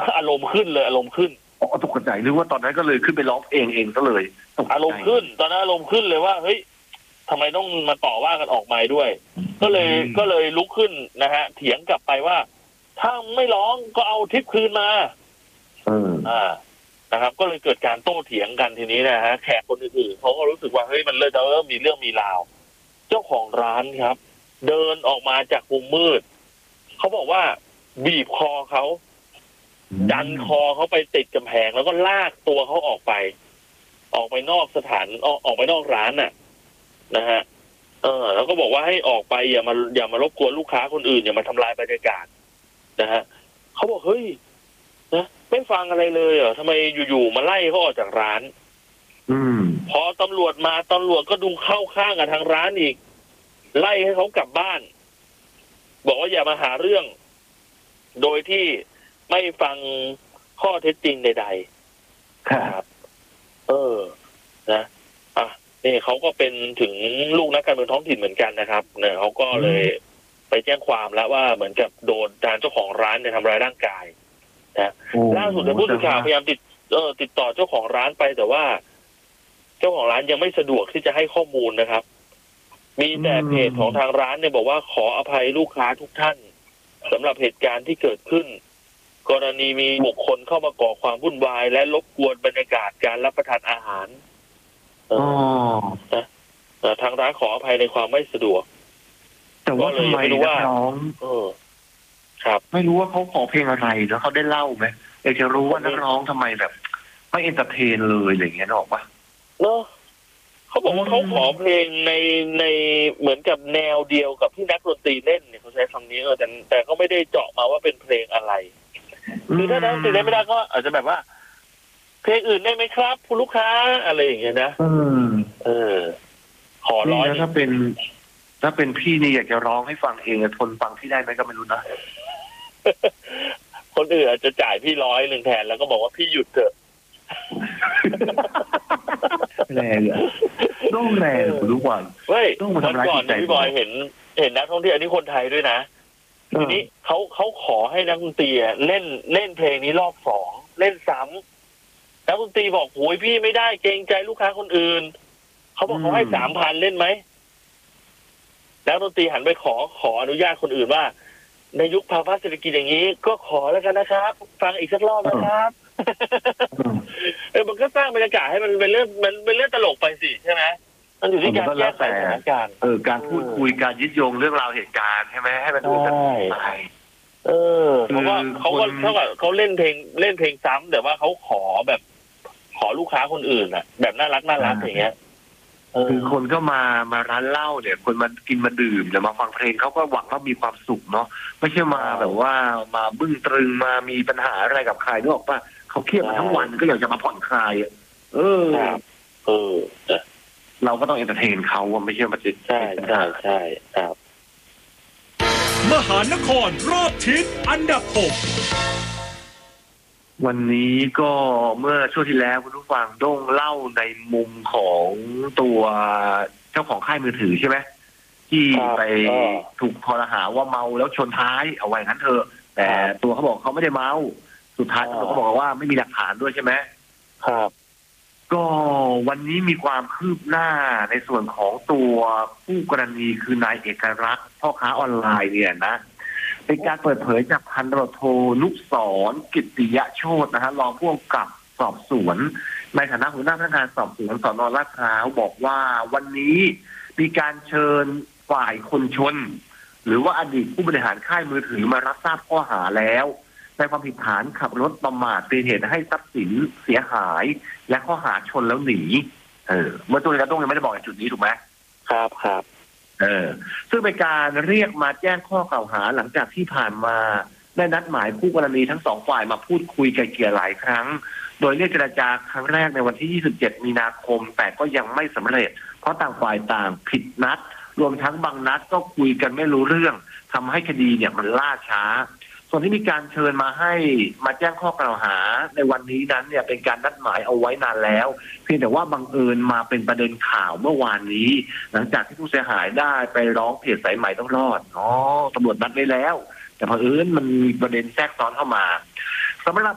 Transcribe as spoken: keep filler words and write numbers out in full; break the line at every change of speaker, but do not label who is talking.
อารมณ์ขึ้นเลยอารมณ์ขึ้น
อ๋อตกใจนึกว่าตอนนั้นก็เลยขึ้นไปร้องเองเองก็เลย
อารมณ์ขึ้นตอนนั้นอารมณ์ขึ้นเลยว่าเฮ้ยทำไมต้องมาต่อว่ากันออกมาด้วยก็เลยก็เลยลุกขึ้นนะฮะเถียงกลับไปว่าถ้าไม่ร้องก็เอาทิปคืนมาอ่านะครับก็เลยเกิดการโต้เถียงกันทีนี้นะฮะแขกคนอื่นๆเขาก็รู้สึกว่าเฮ้ยมันเริ่มจะเริ่มมีเรื่องมีราวเจ้าของร้านครับเดินออกมาจากมุมมืดเขาบอกว่าบีบคอเขาดันคอเขาไปติดกำแพงแล้วก็ลากตัวเขาออกไปออกไปนอกสถานออกออกไปนอกร้านน่ะนะฮะเออแล้วก็บอกว่าให้ออกไปอย่ามาอย่ามารบกวนลูกค้าคนอื่นอย่ามาทำลายบรรยากาศนะฮะเขาบอกเฮ้ยนะไม่ฟังอะไรเลยเหรอทำไมอยู่ๆมาไล่เขาออกจากร้าน
อืม
พอตำรวจมาตำรวจก็ดูเข้าข้างกับทางร้านอีกไล่ให้เขากลับบ้านบอกว่าอย่ามาหาเรื่องโดยที่ไม่ฟังข้อเท็จจริงใดๆครับเออนะอ่ะนี่เขาก็เป็นถึงลูกนักการเมืองท้องถิ่นเหมือนกันนะครับเนี่ยเขาก็เลยไปแจ้งความแล้วว่าเหมือนกับโดนทางเจ้าของร้านเนี่ยทำร้ายร่างกายนะล่าสุดในผู้สื่อข่าวพยายามติดเออติดต่อเจ้าของร้านไปแต่ว่าเจ้าของร้านยังไม่สะดวกที่จะให้ข้อมูลนะครับมีแต่เพจของทางร้านเนี่ยบอกว่าขออภัยลูกค้าทุกท่านสำหรับเหตุการณ์ที่เกิดขึ้นกรณีมีบุคคลเข้ามาก่อความวุ่นวายและรบกวนบรรยากาศการรับประทานอาหาร
อ๋อ
นะทางร้านขออภัยในความไม่สะดวก
แต่ว่าทำไมนักร้อง
เออครับ
ไม่รู้ว่าเขาขอเพลงอะไรแล้วเขาได้เล่าไหมอยากจะรู้ว่านักร้องทำไมแบบไม่เอนเตอร์เทนเลยอะไรอย่างเงี้ยหรอกปะ
เนาะเขาบอกว่าเขาขอเพลงในในเหมือนกับแนวเดียวกับที่นักดนตรีเล่นเนี่ยเขาใช้คำนี้เออแต่แต่ก็ไม่ได้เจาะมาว่าเป็นเพลงอะไรคือถ้านักดนตรีเล่นไม่ได้ก็อาจจะแบบว่าเพลงอื่นได้ไหมครับคุณลูกค้าอะไรอย่างเงี้ยนะ
เออ
เออขอร้อย
ถ้าเป็นถ้าเป็นพี่นี่อยากจะร้องให้ฟังเองทนฟังพี่ได้ไหมก็ไม่รู้นะ
คนอื่นอาจจะจ่ายพี่ร้อยหนึ่งแทนแล้วก็บอกว่าพี่หยุดเถอะ
แรงอ่ะต้องแรงทุกวัน
เฮ้ยวันก่อนพี่บอยเห็นเห็นนักท่องเที่ยวอันนี้คนไทยด้วยนะทีนี้เขาเขาขอให้นักดนตรีเล่นเล่นเพลงนี้รอบสองเล่นซ้ำนักดนตรีบอกโอ้ยพี่ไม่ได้เกรงใจลูกค้าคนอื่นเขาบอกเขาให้สามพันเล่นไหมนักดนตรีหันไปขอขออนุญาตคนอื่นว่าในยุคภาวะเศรษฐกิจอย่างนี้ก็ขอแล้วกันนะครับฟังอีกสักรอบนะครับเออมันก็สร้างบรรยากาศให้มันเป็นเรื่องมันเป็นเรื่องตลกไปสิใช่ไหมมันอยู่ที่การแก้ไขสถานการณ์
เออการพูดคุยการยึดโยงเรื่องราวเหตุการณ์ใช่ไหมให้มันดูสนุกไป
เออเพราะว่าเขาก็เท่ากับเขาเล่นเพลงเล่นเพลงซ้ำแต่ว่าเขาขอแบบขอลูกค้าคนอื่นอ่ะแบบน่ารักน่ารักอย่างเงี้ย
คือคนก็มามาร้านเหล้าเนี่ยคนมากินมาดื่มแต่มาฟังเพลงเขาก็หวังว่ามีความสุขเนาะไม่ใช่มาแบบว่ามาบึ้งตรึงมามีปัญหาอะไรกับใครนึกออกป่ะเขาเครียดมาทั้งวันก็อยากจะมาผ่อนคลายเออ
เออ
เราก็ต้องเอนเตอร์เทนเขาไม่ใช่มาจิต
ใช่ใช่ใช่ครับ
มหานครรอบทิศอันดับหก
วันนี้ก็เมื่อช่วงที่แล้วคุณผู้ฟังด้งเล่าในมุมของตัวเจ้าของค่ายมือถือใช่ไหมที่ไปถูกคอรหาว่าเมาแล้วชนท้ายเอาไว้งั้นเถอะแต่ตัวเขาบอกเขาไม่ได้เมาสุดท้ายเขาบอกว่าไม่มีหลักฐานด้วยใช่ไหม
ครับ
ก็วันนี้มีความคืบหน้าในส่วนของตัวผู้กรณีคือนายเอกลักษณ์พ่อค้าออนไลน์เนี่ยนะเป็นการเปิดเผยจากพันตำรวจโทนุสรณ์กิตติยโชตินะฮะรองผู้กำกับสอบสวนในฐานะหัวหน้าพนักงานสอบสวนสน.ลาดพร้าวบอกว่าวันนี้มีการเชิญฝ่ายคนชนหรือว่าอดีตผู้บริหารค่ายมือถือมารับทราบข้อหาแล้วในความผิดฐานขับรถประมาทเป็นเหตุให้ทรัพย์สินเสียหายและข้อหาชนแล้วหนีเออเมื่อตัวนี้ต้องยังไม่ได้บอกในจุดนี้ถูกไหม
ครับครับ
เออซึ่งเป็นการเรียกมาแจ้งข้อกล่าวหาหลังจากที่ผ่านมาได้นัดหมายคู่กรณีทั้งสองฝ่ายมาพูดคุยไกล่เกลี่ยหลายครั้งโดยเรียกเจรจาครั้งแรกในวันที่ยี่สิบเจ็ดมีนาคมแต่ก็ยังไม่สำเร็จเพราะต่างฝ่ายต่างผิดนัดรวมทั้งบางนัดก็คุยกันไม่รู้เรื่องทำให้คดีเนี่ยมันล่าช้าส่วนที่มีการเชิญมาให้มาแจ้งข้อกล่าวหาในวันนี้นั้นเนี่ยเป็นการนัดหมายเอาไว้นานแล้วเพียงแต่ว่าบังเอิญมาเป็นประเด็นข่าวเมื่อวานนี้หลังจากที่ผู้เสียหายได้ไปร้องเพจสายใหม่ต้องรอดอ๋อตำรวจนัดไว้แล้วแต่เผอิญมันมีประเด็นแทรกซ้อนเข้ามาสำหรับ